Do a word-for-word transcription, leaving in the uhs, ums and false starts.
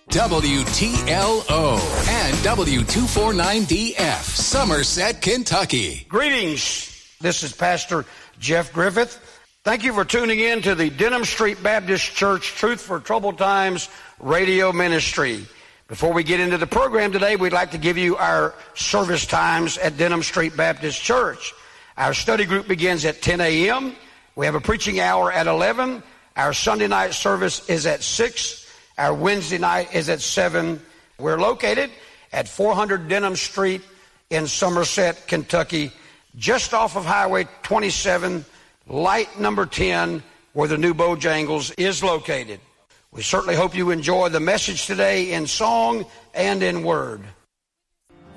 W T L O and W two forty-nine D F, Somerset, Kentucky. Greetings. This is Pastor Jeff Griffith. Thank you for tuning in to the Denham Street Baptist Church Truth for Troubled Times radio ministry. Before we get into the program today, we'd like to give you our service times at Denham Street Baptist Church. Our study group begins at ten a.m. We have a preaching hour at eleven. Our Sunday night service is at six. Our Wednesday night is at seven. We're located at four hundred Denham Street in Somerset, Kentucky, just off of Highway twenty-seven, light number ten, where the new Bojangles is located. We certainly hope you enjoy the message today in song and in word.